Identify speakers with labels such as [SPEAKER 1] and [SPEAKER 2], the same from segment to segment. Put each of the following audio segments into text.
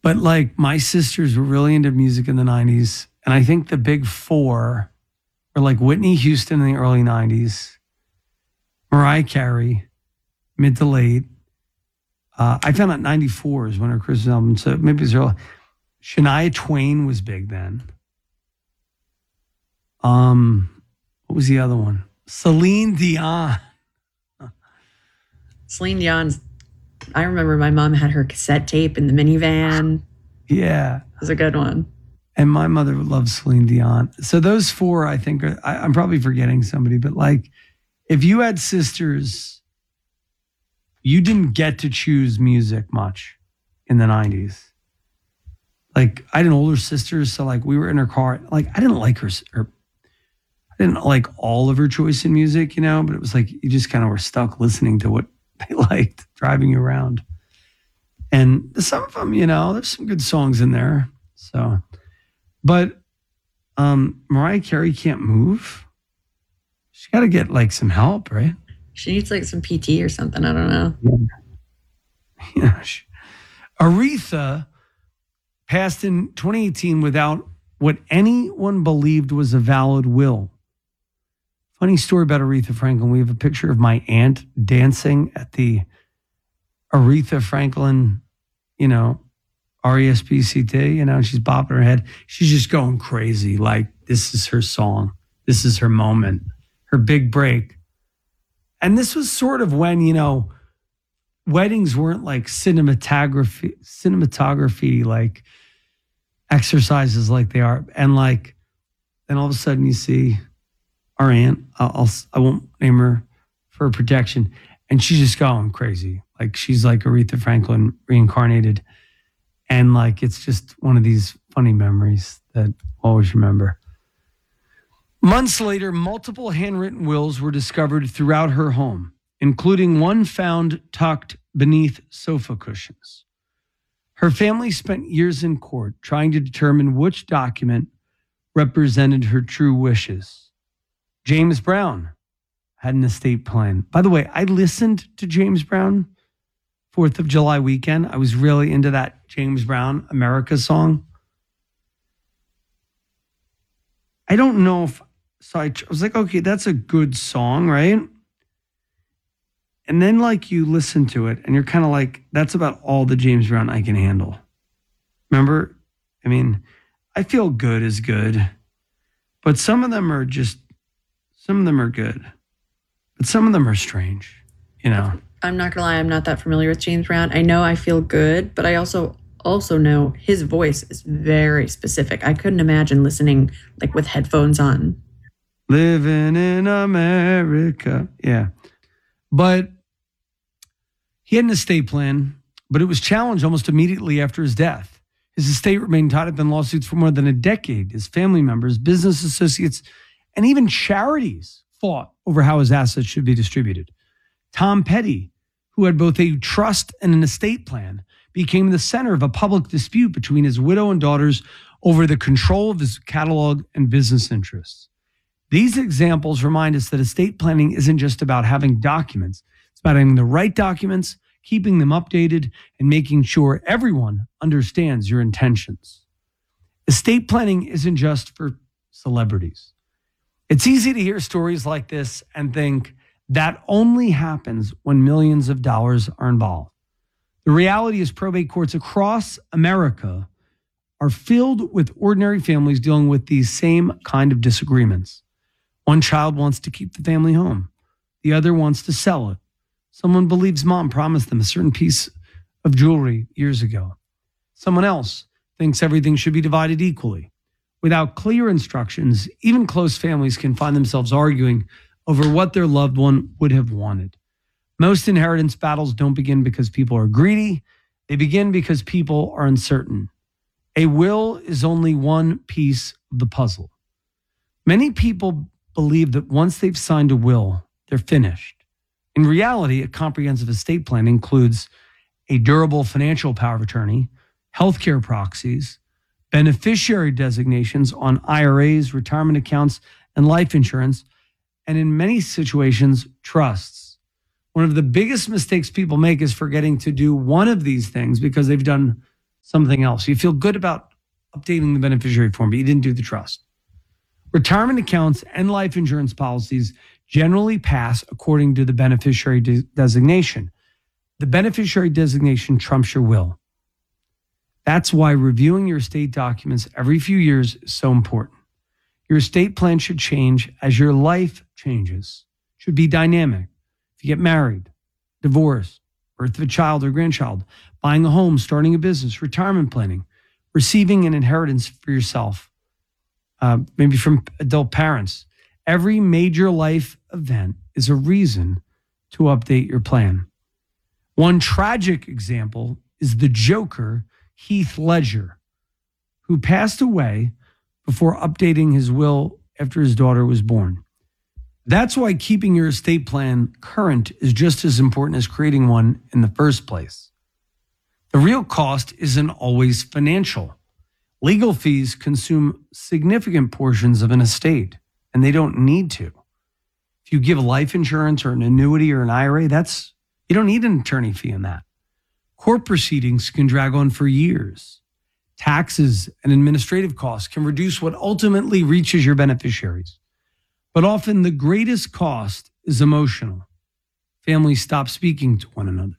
[SPEAKER 1] But like my sisters were really into music in the 90s. And I think the big four were like Whitney Houston in the early 90s, Mariah Carey, mid to late. I found out 94 is when her Christmas album, so maybe it was early. Shania Twain was big then. What was the other one? Celine Dion.
[SPEAKER 2] Celine Dion's, I remember my mom had her cassette tape in the minivan.
[SPEAKER 1] Yeah.
[SPEAKER 2] It was a good one.
[SPEAKER 1] And my mother loved Celine Dion. So those four, I think, I'm probably forgetting somebody, but like if you had sisters, you didn't get to choose music much in the 90s. Like I had an older sister, so like we were in her car. Like I didn't like I didn't like all of her choice in music, but it was like you just kind of were stuck listening to what they liked driving you around. And some of them, there's some good songs in there. So, but Mariah Carey can't move. She got to get like some help, right?
[SPEAKER 2] She needs like some PT or something. I don't know.
[SPEAKER 1] Yeah. Aretha passed in 2018 without what anyone believed was a valid will. Funny story about Aretha Franklin. We have a picture of my aunt dancing at the Aretha Franklin, RESPCT, and she's bopping her head. She's just going crazy. Like, this is her song. This is her moment, her big break. And this was sort of when, weddings weren't like cinematography, like exercises like they are. And like, then all of a sudden you see our aunt, I won't name her for protection, and she's just going crazy. Like she's like Aretha Franklin reincarnated. And like, it's just one of these funny memories that I'll always remember. Months later, multiple handwritten wills were discovered throughout her home, including one found tucked beneath sofa cushions. Her family spent years in court trying to determine which document represented her true wishes. James Brown had an estate plan. By the way, I listened to James Brown 4th of July weekend. I was really into that James Brown America song. I don't know if, so I was like, okay, that's a good song, right? And then like you listen to it and you're kind of like, that's about all the James Brown I can handle. Remember? I mean, I Feel Good is good, but some of them are good, but some of them are strange,
[SPEAKER 2] I'm not gonna lie, I'm not that familiar with James Brown. I know I Feel Good, but I also know his voice is very specific. I couldn't imagine listening like with headphones on.
[SPEAKER 1] Living in America. Yeah. But he had an estate plan, but it was challenged almost immediately after his death. His estate remained tied up in lawsuits for more than a decade. His family members, business associates, and even charities fought over how his assets should be distributed. Tom Petty, who had both a trust and an estate plan, became the center of a public dispute between his widow and daughters over the control of his catalog and business interests. These examples remind us that estate planning isn't just about having documents. It's about having the right documents, keeping them updated, and making sure everyone understands your intentions. Estate planning isn't just for celebrities. It's easy to hear stories like this and think that only happens when millions of dollars are involved. The reality is probate courts across America are filled with ordinary families dealing with these same kind of disagreements. One child wants to keep the family home. The other wants to sell it. Someone believes mom promised them a certain piece of jewelry years ago. Someone else thinks everything should be divided equally. Without clear instructions, even close families can find themselves arguing over what their loved one would have wanted. Most inheritance battles don't begin because people are greedy. They begin because people are uncertain. A will is only one piece of the puzzle. Many people believe that once they've signed a will, they're finished. In reality, a comprehensive estate plan includes a durable financial power of attorney, healthcare proxies, beneficiary designations on IRAs, retirement accounts, and life insurance, and in many situations, trusts. One of the biggest mistakes people make is forgetting to do one of these things because they've done something else. You feel good about updating the beneficiary form, but you didn't do the trust. Retirement accounts and life insurance policies generally pass according to the beneficiary designation. The beneficiary designation trumps your will. That's why reviewing your estate documents every few years is so important. Your estate plan should change as your life changes. It should be dynamic. If you get married, divorced, birth of a child or grandchild, buying a home, starting a business, retirement planning, receiving an inheritance for yourself, maybe from adult parents. Every major life event is a reason to update your plan. One tragic example is the Joker, Heath Ledger, who passed away before updating his will after his daughter was born. That's why keeping your estate plan current is just as important as creating one in the first place. The real cost isn't always financial. Legal fees consume significant portions of an estate, and they don't need to. If you give life insurance or an annuity or an IRA, you don't need an attorney fee in that. Court proceedings can drag on for years. Taxes and administrative costs can reduce what ultimately reaches your beneficiaries. But often the greatest cost is emotional. Families stop speaking to one another.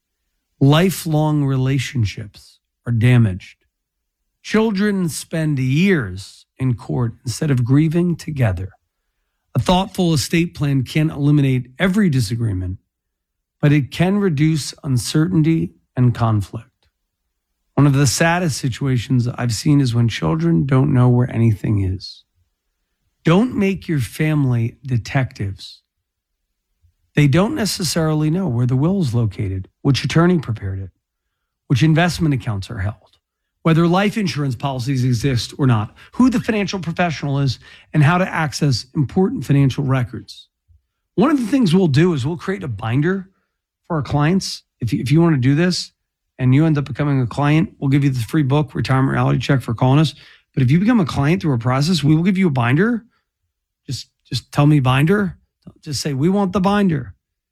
[SPEAKER 1] Lifelong relationships are damaged. Children spend years in court instead of grieving together. A thoughtful estate plan can't eliminate every disagreement, but it can reduce uncertainty and conflict. One of the saddest situations I've seen is when children don't know where anything is. Don't make your family detectives. They don't necessarily know where the will is located, which attorney prepared it, which investment accounts are held, whether life insurance policies exist or not, who the financial professional is, and how to access important financial records. One of the things we'll do is we'll create a binder for our clients. If you want to do this and you end up becoming a client, we'll give you the free book, Retirement Reality Check, for calling us. But if you become a client through a process, we will give you a binder. Just tell me binder. Just say, we want the binder.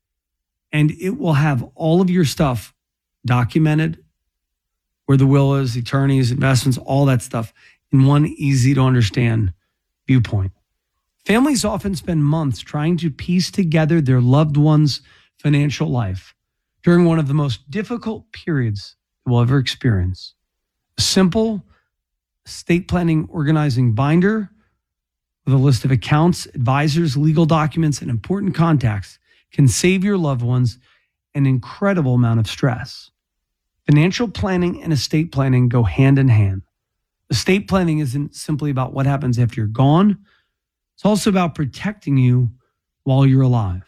[SPEAKER 1] And it will have all of your stuff documented, where the will is, attorneys, investments, all that stuff in one easy to understand viewpoint. Families often spend months trying to piece together their loved one's financial life during one of the most difficult periods we'll ever experience. A simple estate planning organizing binder with a list of accounts, advisors, legal documents, and important contacts can save your loved ones an incredible amount of stress. Financial planning and estate planning go hand in hand. Estate planning isn't simply about what happens after you're gone. It's also about protecting you while you're alive.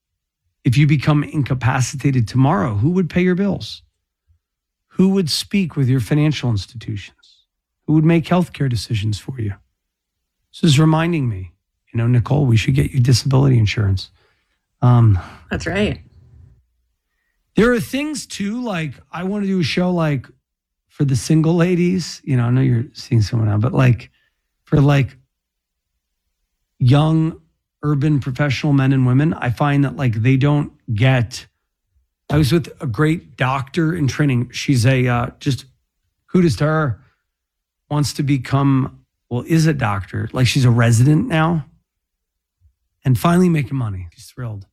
[SPEAKER 1] If you become incapacitated tomorrow, who would pay your bills? Who would speak with your financial institutions? Who would make healthcare decisions for you? This is reminding me, Nicole, we should get you disability insurance.
[SPEAKER 2] That's right.
[SPEAKER 1] There are things too, like I want to do a show like for the single ladies. I know you're seeing someone now, but like for like young urban professional men and women, I find that like they don't get. I was with a great doctor in training. She's just kudos to her, wants to become, is a doctor. Like she's a resident now and finally making money. She's thrilled.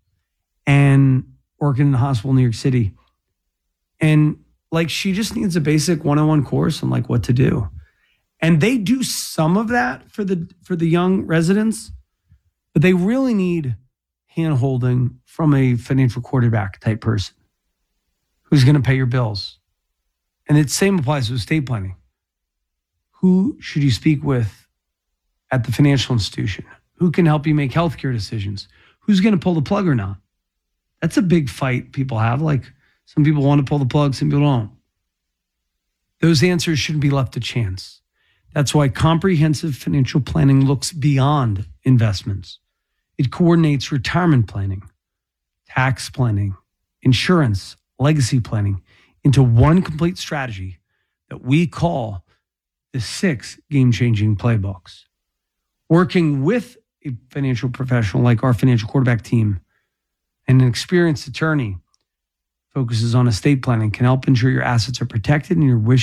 [SPEAKER 1] And working in the hospital in New York City. And like she just needs a basic one-on-one course on like what to do. And they do some of that for the young residents, but they really need hand-holding from a financial quarterback type person who's going to pay your bills. And the same applies to estate planning. Who should you speak with at the financial institution? Who can help you make healthcare decisions? Who's going to pull the plug or not? That's a big fight people have. Like some people want to pull the plug, some people don't. Those answers shouldn't be left to chance. That's why comprehensive financial planning looks beyond investments. It coordinates retirement planning, tax planning, insurance, legacy planning into one complete strategy that we call the 6 game-changing playbooks. Working with a financial professional like our financial quarterback team and an experienced attorney, focuses on estate planning, can help ensure your assets are protected and your wishes